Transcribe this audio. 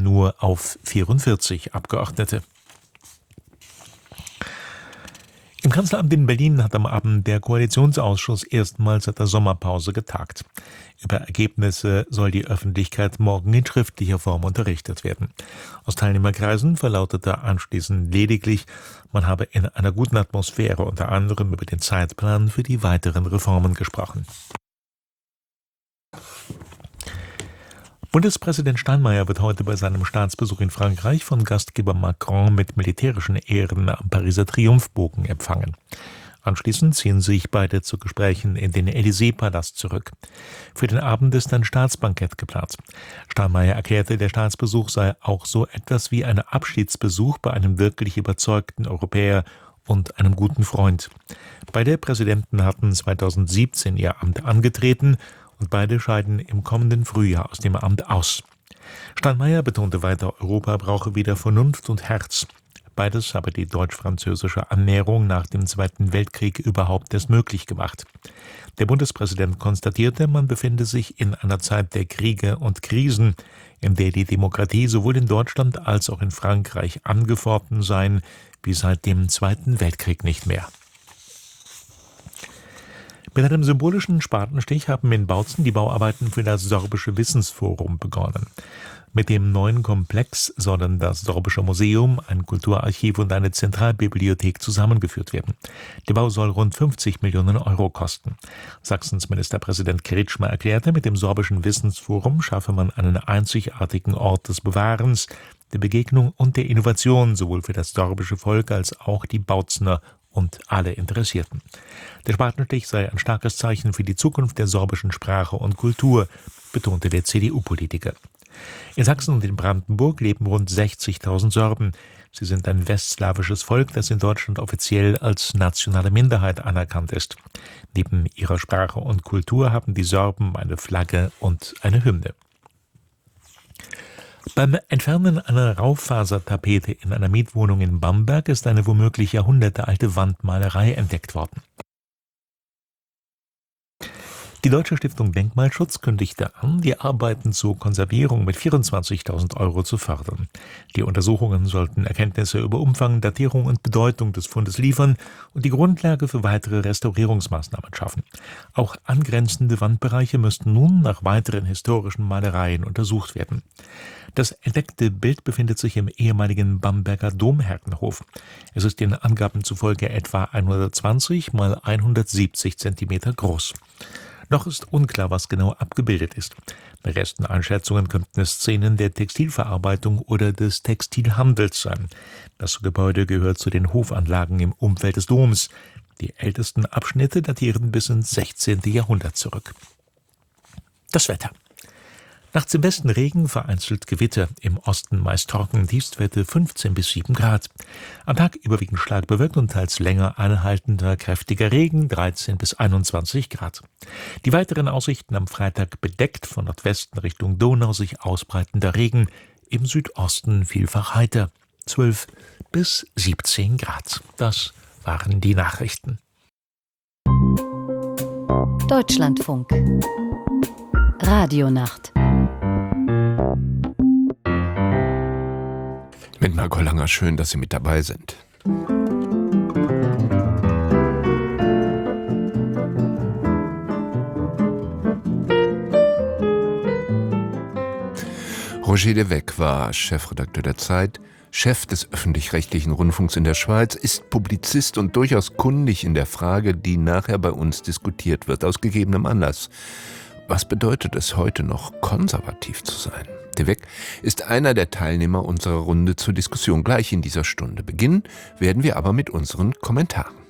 nur auf 44 Abgeordnete. Im Kanzleramt in Berlin hat am Abend der Koalitionsausschuss erstmals seit der Sommerpause getagt. Über Ergebnisse soll die Öffentlichkeit morgen in schriftlicher Form unterrichtet werden. Aus Teilnehmerkreisen verlautete anschließend lediglich, man habe in einer guten Atmosphäre unter anderem über den Zeitplan für die weiteren Reformen gesprochen. Bundespräsident Steinmeier wird heute bei seinem Staatsbesuch in Frankreich von Gastgeber Macron mit militärischen Ehren am Pariser Triumphbogen empfangen. Anschließend ziehen sich beide zu Gesprächen in den Élysée-Palast zurück. Für den Abend ist ein Staatsbankett geplant. Steinmeier erklärte, der Staatsbesuch sei auch so etwas wie ein Abschiedsbesuch bei einem wirklich überzeugten Europäer und einem guten Freund. Beide Präsidenten hatten 2017 ihr Amt angetreten und beide scheiden im kommenden Frühjahr aus dem Amt aus. Steinmeier betonte weiter, Europa brauche wieder Vernunft und Herz. Beides habe die deutsch-französische Annäherung nach dem Zweiten Weltkrieg überhaupt erst möglich gemacht. Der Bundespräsident konstatierte, man befinde sich in einer Zeit der Kriege und Krisen, in der die Demokratie sowohl in Deutschland als auch in Frankreich angefochten sei, wie seit dem Zweiten Weltkrieg nicht mehr. Mit einem symbolischen Spatenstich haben in Bautzen die Bauarbeiten für das Sorbische Wissensforum begonnen. Mit dem neuen Komplex sollen das Sorbische Museum, ein Kulturarchiv und eine Zentralbibliothek zusammengeführt werden. Der Bau soll rund 50 Millionen Euro kosten. Sachsens Ministerpräsident Kretschmer erklärte, mit dem Sorbischen Wissensforum schaffe man einen einzigartigen Ort des Bewahrens, der Begegnung und der Innovation, sowohl für das sorbische Volk als auch die Bautzener und alle Interessierten. Der Spatenstich sei ein starkes Zeichen für die Zukunft der sorbischen Sprache und Kultur, betonte der CDU-Politiker. In Sachsen und in Brandenburg leben rund 60.000 Sorben. Sie sind ein westslawisches Volk, das in Deutschland offiziell als nationale Minderheit anerkannt ist. Neben ihrer Sprache und Kultur haben die Sorben eine Flagge und eine Hymne. Beim Entfernen einer Raufasertapete in einer Mietwohnung in Bamberg ist eine womöglich jahrhundertealte Wandmalerei entdeckt worden. Die Deutsche Stiftung Denkmalschutz kündigte an, die Arbeiten zur Konservierung mit 24.000 Euro zu fördern. Die Untersuchungen sollten Erkenntnisse über Umfang, Datierung und Bedeutung des Fundes liefern und die Grundlage für weitere Restaurierungsmaßnahmen schaffen. Auch angrenzende Wandbereiche müssten nun nach weiteren historischen Malereien untersucht werden. Das entdeckte Bild befindet sich im ehemaligen Bamberger Domherrenhof. Es ist den Angaben zufolge etwa 120 mal 170 Zentimeter groß. Noch ist unklar, was genau abgebildet ist. Nach ersten Einschätzungen könnten es Szenen der Textilverarbeitung oder des Textilhandels sein. Das Gebäude gehört zu den Hofanlagen im Umfeld des Doms. Die ältesten Abschnitte datieren bis ins 16. Jahrhundert zurück. Das Wetter. Nachts im Westen Regen, vereinzelt Gewitter, im Osten meist trocken, Tiefstwerte 15 bis 7 Grad. Am Tag überwiegend stark bewölkt und teils länger anhaltender kräftiger Regen, 13 bis 21 Grad. Die weiteren Aussichten am Freitag bedeckt, von Nordwesten Richtung Donau sich ausbreitender Regen, im Südosten vielfach heiter, 12 bis 17 Grad. Das waren die Nachrichten. Deutschlandfunk Radionacht Mit Marco Langer, schön, dass Sie mit dabei sind. Roger de Weck war Chefredakteur der Zeit, Chef des öffentlich-rechtlichen Rundfunks in der Schweiz, ist Publizist und durchaus kundig in der Frage, die nachher bei uns diskutiert wird, aus gegebenem Anlass. Was bedeutet es heute noch, konservativ zu sein? De Weck ist einer der Teilnehmer unserer Runde zur Diskussion gleich in dieser Stunde. Beginnen werden wir aber mit unseren Kommentaren.